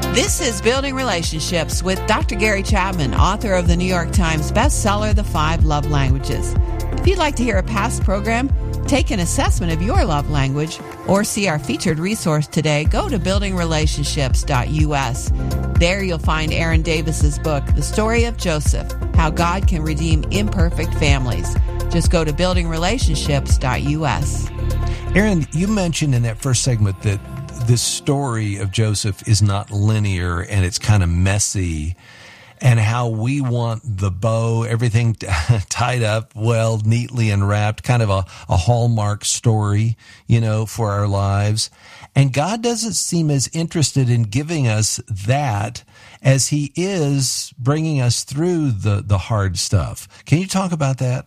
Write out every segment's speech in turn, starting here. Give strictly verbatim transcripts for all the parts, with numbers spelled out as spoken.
This is Building Relationships with Doctor Gary Chapman, author of the New York Times bestseller, The Five Love Languages. If you'd like to hear a past program, take an assessment of your love language, or see our featured resource today, go to building relationships dot u s. There you'll find Aaron Davis's book, The Story of Joseph, How God Can Redeem Imperfect Families. Just go to building relationships dot u s. Aaron, you mentioned in that first segment that this story of Joseph is not linear and it's kind of messy, and how we want the bow, everything tied up well, neatly unwrapped, kind of a, a Hallmark story, you know, for our lives. And God doesn't seem as interested in giving us that as he is bringing us through the, the hard stuff. Can you talk about that?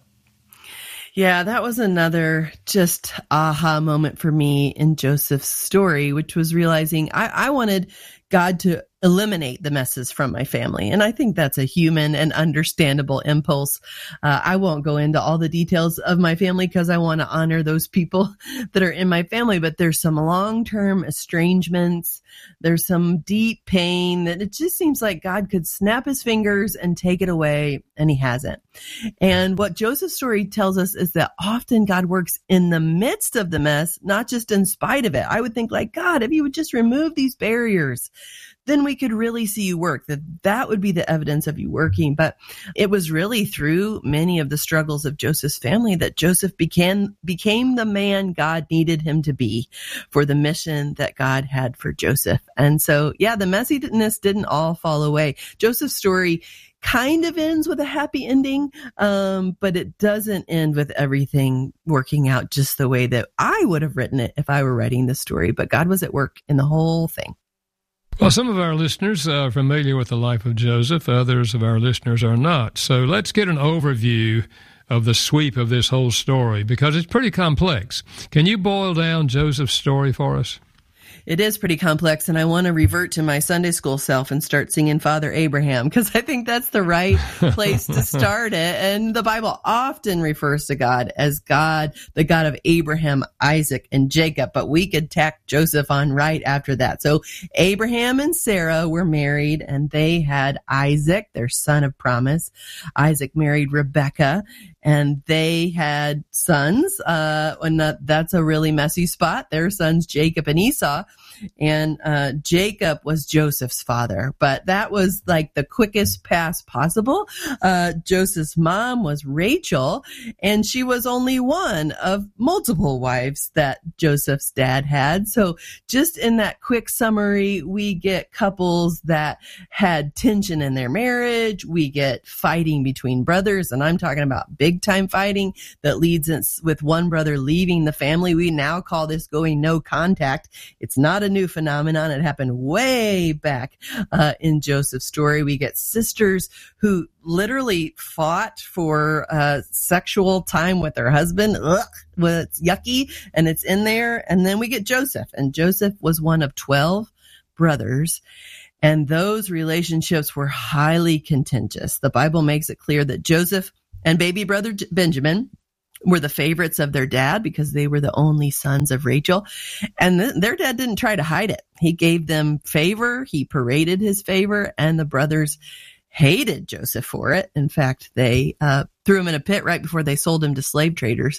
Yeah, that was another just aha moment for me in Joseph's story, which was realizing I, I wanted God to eliminate the messes from my family. And I think that's a human and understandable impulse. Uh, I won't go into all the details of my family because I want to honor those people that are in my family, but there's some long-term estrangements. There's some deep pain that it just seems like God could snap his fingers and take it away, and he hasn't. And what Joseph's story tells us is that often God works in the midst of the mess, not just in spite of it. I would think like, God, if you would just remove these barriers, then we could really see you work, that that would be the evidence of you working. But it was really through many of the struggles of Joseph's family that Joseph became, became the man God needed him to be for the mission that God had for Joseph. And so, yeah, the messiness didn't all fall away. Joseph's story kind of ends with a happy ending, um, but it doesn't end with everything working out just the way that I would have written it if I were writing the story. But God was at work in the whole thing. Well, some of our listeners are familiar with the life of Joseph. Others of our listeners are not. So let's get an overview of the sweep of this whole story, because it's pretty complex. Can you boil down Joseph's story for us? It is pretty complex, and I want to revert to my Sunday school self and start singing Father Abraham, because I think that's the right place to start it. And the Bible often refers to God as God, the God of Abraham, Isaac, and Jacob, but we could tack Joseph on right after that. So Abraham and Sarah were married, and they had Isaac, their son of promise. Isaac married Rebekah, and they had sons, uh, and that, that's a really messy spot. Their sons, Jacob and Esau. And uh, Jacob was Joseph's father, but that was like the quickest pass possible. Uh, Joseph's mom was Rachel, and she was only one of multiple wives that Joseph's dad had. So just in that quick summary, we get couples that had tension in their marriage. We get fighting between brothers, and I'm talking about big time fighting that leads us with one brother leaving the family. We now call this going no contact. It's not a new phenomenon. It happened way back uh, in Joseph's story. We get sisters who literally fought for uh, sexual time with their husband. Ugh, well, it's yucky, and it's in there. And then we get Joseph, and Joseph was one of twelve brothers. And those relationships were highly contentious. The Bible makes it clear that Joseph and baby brother Benjamin were the favorites of their dad because they were the only sons of Rachel. And th- their dad didn't try to hide it. He gave them favor. He paraded his favor, and the brothers hated Joseph for it. In fact, they uh, threw him in a pit right before they sold him to slave traders.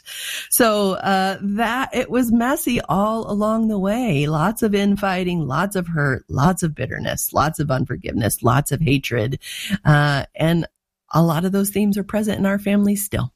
So uh, that it was messy all along the way. Lots of infighting, lots of hurt, lots of bitterness, lots of unforgiveness, lots of hatred. Uh, and a lot of those themes are present in our family still.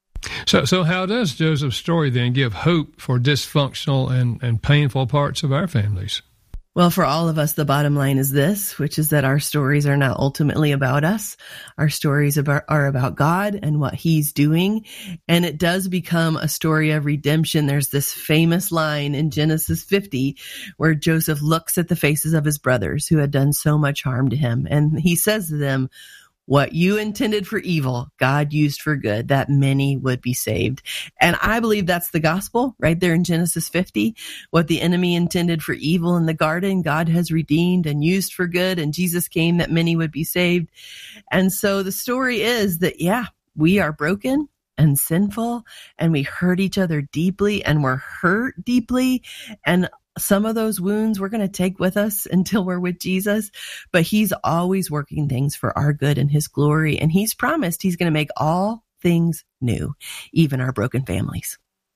So, so how does Joseph's story then give hope for dysfunctional and, and painful parts of our families? Well, for all of us, the bottom line is this, which is that our stories are not ultimately about us. Our stories about, are about God and what he's doing. And it does become a story of redemption. There's this famous line in Genesis fifty where Joseph looks at the faces of his brothers who had done so much harm to him. And he says to them, what you intended for evil, God used for good, that many would be saved. And I believe that's the gospel right there in Genesis fifty. What the enemy intended for evil in the garden, God has redeemed and used for good. And Jesus came that many would be saved. And so the story is that, yeah, we are broken and sinful, and we hurt each other deeply, and we're hurt deeply. And some of those wounds we're going to take with us until we're with Jesus, but he's always working things for our good and his glory. And he's promised he's going to make all things new, even our broken families.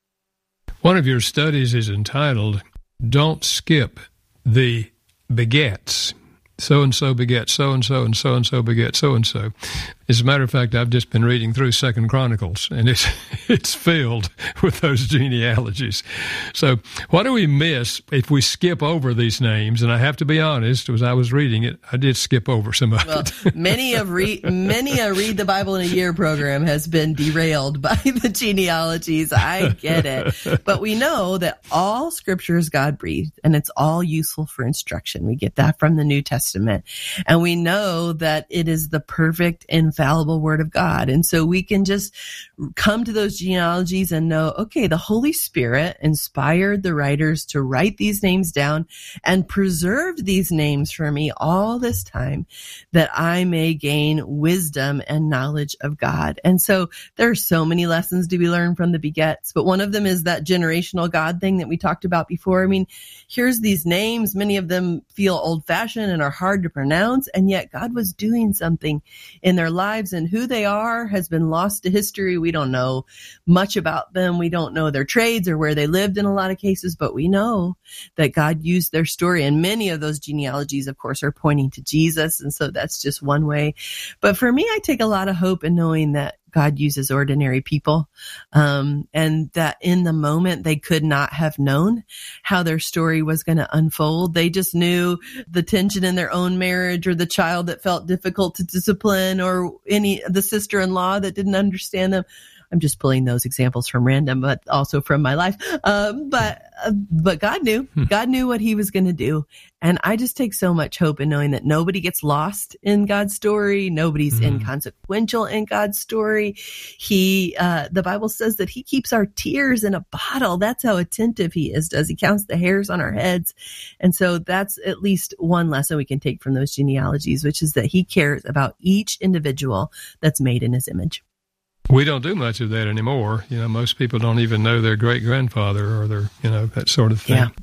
One of your studies is entitled, Don't Skip the Begets. So-and-so beget so-and-so, and so-and-so beget so-and-so. As a matter of fact, I've just been reading through Second Chronicles, and it's it's filled with those genealogies. So what do we miss if we skip over these names? And I have to be honest, as I was reading it, I did skip over some of well, it. many of re- many a Read the Bible in a Year program has been derailed by the genealogies. I get it. But we know that all Scripture is God-breathed, and it's all useful for instruction. We get that from the New Testament. And we know that it is the perfect, infallible Word of God. And so we can just come to those genealogies and know, okay, the Holy Spirit inspired the writers to write these names down and preserved these names for me all this time that I may gain wisdom and knowledge of God. And so there are so many lessons to be learned from the begets, but one of them is that generational God thing that we talked about before. I mean, here's these names. Many of them feel old-fashioned and are hard to pronounce, and yet God was doing something in their lives, and who they are has been lost to history. We don't know much about them. We don't know their trades or where they lived in a lot of cases, but we know that God used their story, and many of those genealogies, of course, are pointing to Jesus, and so that's just one way. But for me, I take a lot of hope in knowing that God uses ordinary people, um, and that in the moment they could not have known how their story was going to unfold. They just knew the tension in their own marriage, or the child that felt difficult to discipline, or any the sister-in-law that didn't understand them. I'm just pulling those examples from random, but also from my life. Um, but uh, but God knew. God knew what he was going to do. And I just take so much hope in knowing that nobody gets lost in God's story. Nobody's mm. inconsequential in God's story. He, uh, the Bible says that he keeps our tears in a bottle. That's how attentive he is, does he counts the hairs on our heads. And so that's at least one lesson we can take from those genealogies, which is that he cares about each individual that's made in his image. We don't do much of that anymore. You know, most people don't even know their great-grandfather or their, you know, that sort of thing. Yeah.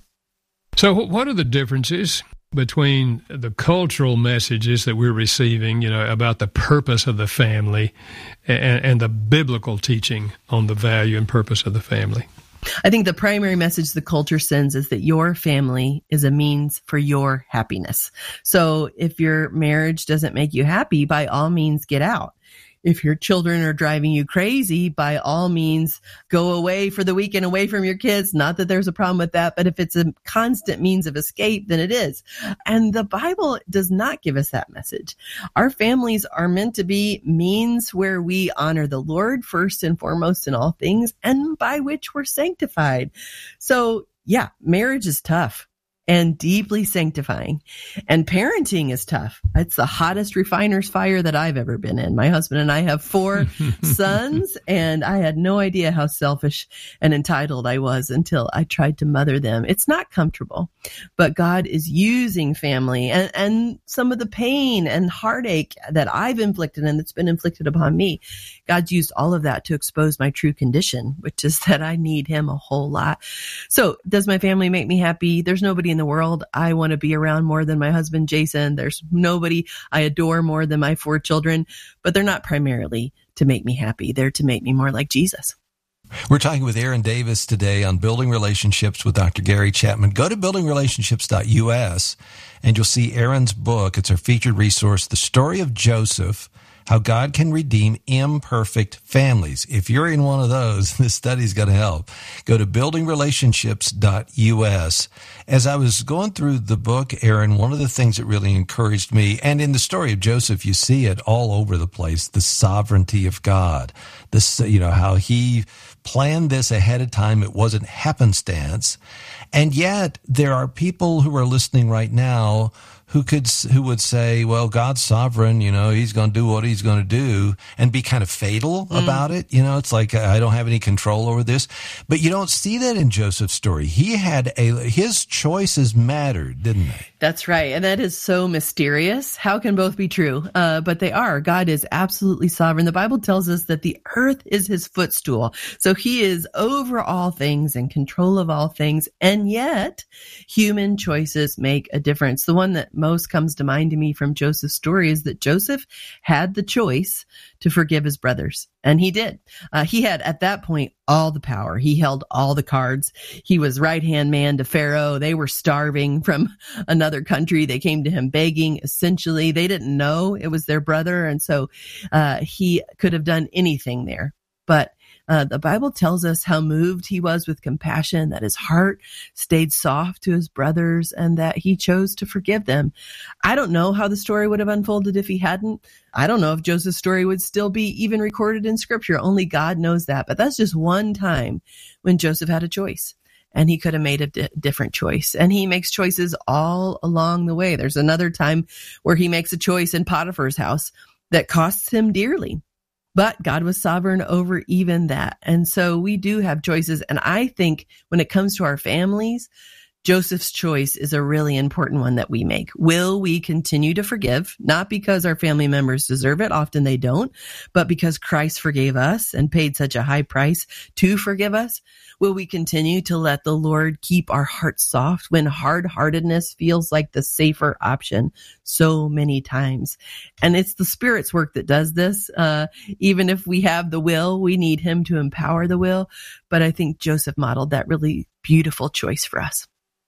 So what are the differences between the cultural messages that we're receiving, you know, about the purpose of the family and, and the biblical teaching on the value and purpose of the family? I think the primary message the culture sends is that your family is a means for your happiness. So if your marriage doesn't make you happy, by all means, get out. If your children are driving you crazy, by all means, go away for the weekend, away from your kids. Not that there's a problem with that, but if it's a constant means of escape, then it is. And the Bible does not give us that message. Our families are meant to be means where we honor the Lord first and foremost in all things, and by which we're sanctified. So yeah, marriage is tough and deeply sanctifying. And parenting is tough. It's the hottest refiner's fire that I've ever been in. My husband and I have four sons, and I had no idea how selfish and entitled I was until I tried to mother them. It's not comfortable, but God is using family and, and some of the pain and heartache that I've inflicted and that's been inflicted upon me. God's used all of that to expose my true condition, which is that I need him a whole lot. So does my family make me happy? There's nobody in the world I want to be around more than my husband, Jason. There's nobody I adore more than my four children, but they're not primarily to make me happy. They're to make me more like Jesus. We're talking with Erin Davis today on Building Relationships with Doctor Gary Chapman. Go to building relationships dot U S and you'll see Erin's book. It's our featured resource, The Story of Joseph, How God Can Redeem Imperfect Families. If you're in one of those, this study's going to help. Go to building relationships dot U S. As I was going through the book, Erin, one of the things that really encouraged me, and in the story of Joseph, you see it all over the place, the sovereignty of God. This, you know, how he planned this ahead of time. It wasn't happenstance. And yet there are people who are listening right now who could, who would say, well, God's sovereign, you know, he's going to do what he's going to do, and be kind of fatal mm. about it. You know, it's like, I don't have any control over this. But you don't see that in Joseph's story. He had a, his choices mattered, didn't they? That's right. And that is so mysterious. How can both be true? Uh, but they are. God is absolutely sovereign. The Bible tells us that the earth is his footstool. So So he is over all things, in control of all things, and yet human choices make a difference. The one that most comes to mind to me from Joseph's story is that Joseph had the choice to forgive his brothers, and he did. Uh, he had, at that point, all the power. He held all the cards. He was right-hand man to Pharaoh. They were starving from another country. They came to him begging, essentially. They didn't know it was their brother, and so uh, he could have done anything there. But Uh, the Bible tells us how moved he was with compassion, that his heart stayed soft to his brothers, and that he chose to forgive them. I don't know how the story would have unfolded if he hadn't. I don't know if Joseph's story would still be even recorded in Scripture. Only God knows that. But that's just one time when Joseph had a choice, and he could have made a di- different choice. And he makes choices all along the way. There's another time where he makes a choice in Potiphar's house that costs him dearly. But God was sovereign over even that. And so we do have choices. And I think when it comes to our families, Joseph's choice is a really important one that we make. Will we continue to forgive? Not because our family members deserve it. Often they don't, but because Christ forgave us and paid such a high price to forgive us. Will we continue to let the Lord keep our hearts soft when hard-heartedness feels like the safer option so many times? And it's the Spirit's work that does this. Uh, even if we have the will, we need Him to empower the will. But I think Joseph modeled that really beautiful choice for us.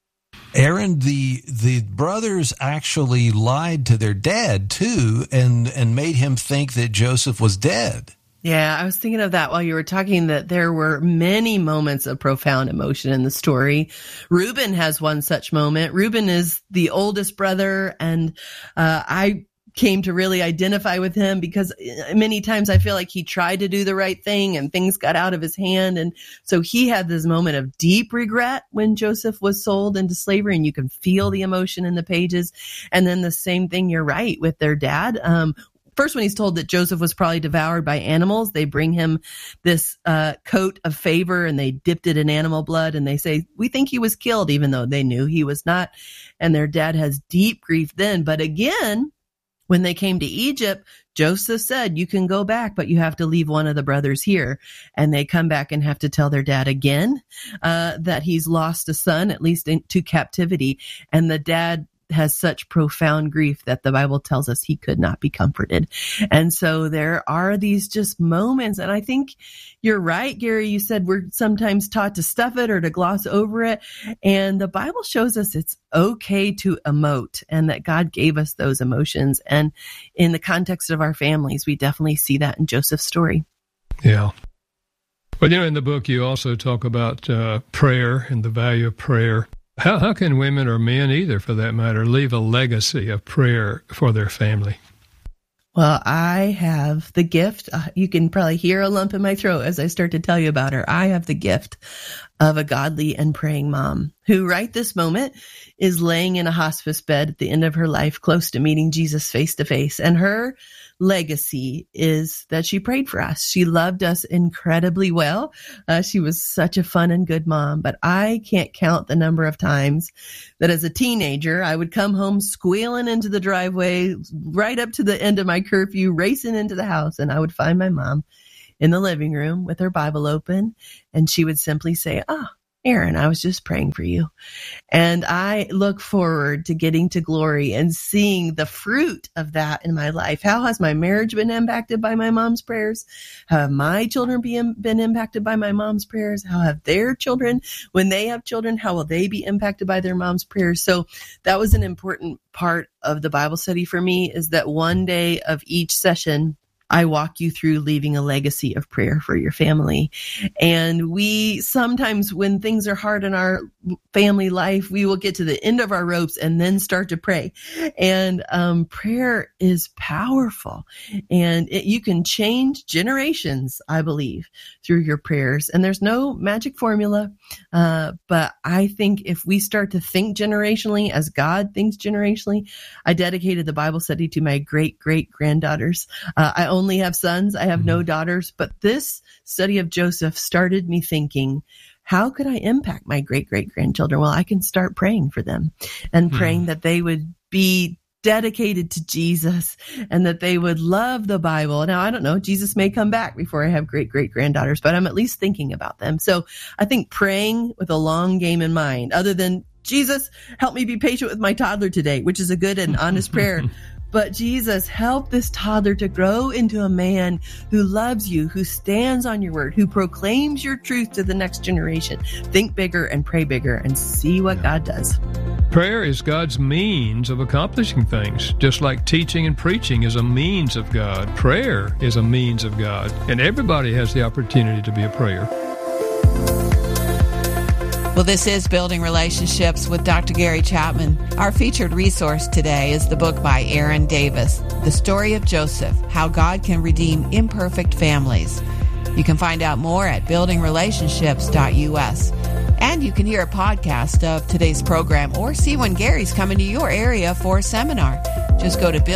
Aaron, the the brothers actually lied to their dad too, and and made him think that Joseph was dead. Yeah, I was thinking of that while you were talking, that there were many moments of profound emotion in the story. Reuben has one such moment. Reuben is the oldest brother, and uh, I came to really identify with him because many times I feel like he tried to do the right thing and things got out of his hand. And so he had this moment of deep regret when Joseph was sold into slavery, and you can feel the emotion in the pages. And then the same thing, you're right, with their dad. Um, First, when he's told that Joseph was probably devoured by animals, they bring him this uh, coat of favor, and they dipped it in animal blood, and they say, we think he was killed, even though they knew he was not. And their dad has deep grief then. But again, when they came to Egypt, Joseph said, you can go back, but you have to leave one of the brothers here. And they come back and have to tell their dad again uh, that he's lost a son, at least into captivity. And the dad has such profound grief that the Bible tells us he could not be comforted. And so there are these just moments. And I think you're right, Gary. You said we're sometimes taught to stuff it or to gloss over it. And the Bible shows us it's okay to emote, and that God gave us those emotions. And in the context of our families, we definitely see that in Joseph's story. Yeah. Well, you know, in the book, you also talk about uh, prayer and the value of prayer. How how can women, or men either for that matter, leave a legacy of prayer for their family? Well, I have the gift. Uh, you can probably hear a lump in my throat as I start to tell you about her. I have the gift of a godly and praying mom who right this moment is laying in a hospice bed at the end of her life, close to meeting Jesus face to face. And her legacy is that she prayed for us. She loved us incredibly well. Uh, she was such a fun and good mom, but I can't count the number of times that as a teenager, I would come home squealing into the driveway right up to the end of my curfew, racing into the house, and I would find my mom in the living room with her Bible open, and she would simply say, oh, Aaron, I was just praying for you. And I look forward to getting to glory and seeing the fruit of that in my life. How has my marriage been impacted by my mom's prayers? How have my children been, been impacted by my mom's prayers? How have their children, when they have children, how will they be impacted by their mom's prayers? So that was an important part of the Bible study for me, is that one day of each session, I walk you through leaving a legacy of prayer for your family. And we sometimes, when things are hard in our family life, we will get to the end of our ropes and then start to pray. And um, prayer is powerful. And it, you can change generations, I believe, through your prayers. And there's no magic formula. Uh, but I think if we start to think generationally as God thinks generationally, I dedicated the Bible study to my great, great granddaughters. Uh, I only have sons. I have mm-hmm. no daughters. But this study of Joseph started me thinking, how could I impact my great, great grandchildren? Well, I can start praying for them and mm-hmm. praying that they would be dedicated to Jesus and that they would love the Bible. Now, I don't know, Jesus may come back before I have great, great granddaughters, but I'm at least thinking about them. So I think praying with a long game in mind, other than Jesus, help me be patient with my toddler today, which is a good and honest prayer. But Jesus, help this toddler to grow into a man who loves you, who stands on your word, who proclaims your truth to the next generation. Think bigger and pray bigger and see what God does. Prayer is God's means of accomplishing things, just like teaching and preaching is a means of God. Prayer is a means of God, and everybody has the opportunity to be a prayer. Well, this is Building Relationships with Doctor Gary Chapman. Our featured resource today is the book by Aaron Davis, The Story of Joseph, How God Can Redeem Imperfect Families. You can find out more at building relationships dot U S. And you can hear a podcast of today's program or see when Gary's coming to your area for a seminar. Just go to